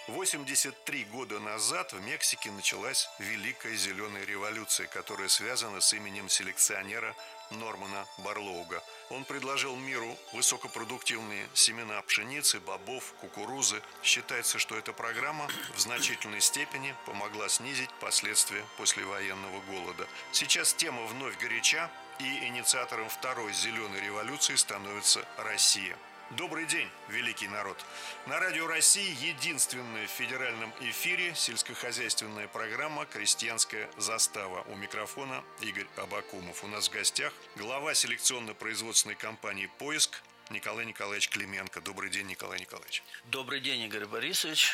83 года назад в Мексике началась Великая Зеленая революция, которая связана с именем селекционера Нормана Барлоуга. Он предложил миру высокопродуктивные семена пшеницы, бобов, кукурузы. Считается, что эта программа в значительной степени помогла снизить последствия послевоенного голода. Сейчас тема вновь горяча, и инициатором второй зеленой революции становится Россия. Добрый день, великий народ! На Радио России единственная в федеральном эфире сельскохозяйственная программа «Крестьянская застава». У микрофона Игорь Абакумов. У нас в гостях глава селекционно-производственной компании «Поиск» Николай Николаевич Клименко. Добрый день, Николай Николаевич. Добрый день, Игорь Борисович.